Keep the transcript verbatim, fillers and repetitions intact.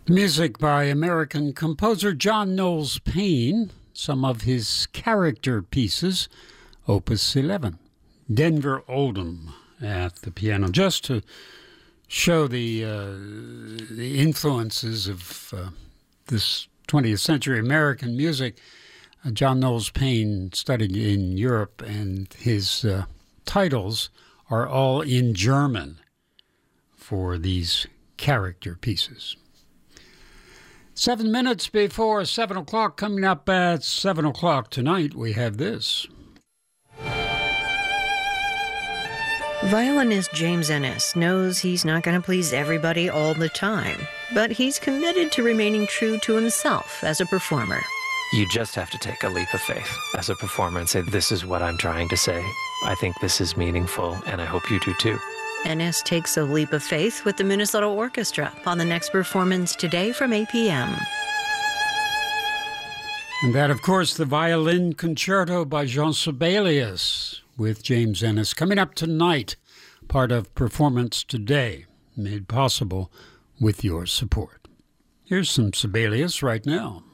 Music by American composer John Knowles Paine, some of his character pieces, Opus eleven. Denver Oldham at the piano, just to show the, uh, the influences of uh, this twentieth century American music. Uh, John Knowles Paine studied in Europe, and his uh, titles are all in German for these character pieces. Seven minutes before seven o'clock, coming up at seven o'clock tonight, we have this. Violinist James Ennis knows he's not going to please everybody all the time, but he's committed to remaining true to himself as a performer. You just have to take a leap of faith as a performer and say, this is what I'm trying to say. I think this is meaningful, and I hope you do too. Ennis takes a leap of faith with the Minnesota Orchestra on the next performance today from eight p.m. And that, of course, the Violin Concerto by Jean Sibelius with James Ennis, coming up tonight, part of Performance Today, made possible with your support. Here's some Sibelius right now.